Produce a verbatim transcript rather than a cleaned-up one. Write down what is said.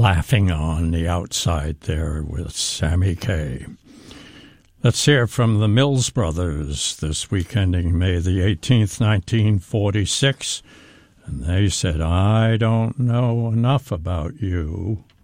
laughing on the outside there with Sammy Kaye. Let's hear from the Mills Brothers this week ending May the eighteenth, nineteen forty-six. And they said, I don't know enough about you.